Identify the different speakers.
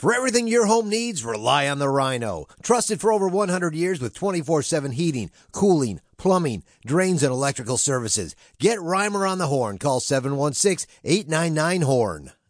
Speaker 1: For everything your home needs, rely on the Rhino. Trusted for over 100 years with 24/7 heating, cooling, plumbing, drains, and electrical services. Get Reimer on the horn. Call 716-899-HORN.